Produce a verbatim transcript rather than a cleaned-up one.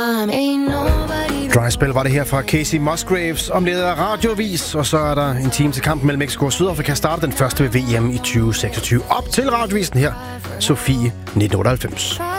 Dry Spell var det her fra Casey Musgraves, om lidt af Radiovis, og så er der en time til kampen mellem Mexico og Sydafrika. Starter den første ved V M i tyve seksogtyve. Op til Radiovisen her, Sofie nitten otteoghalvfems.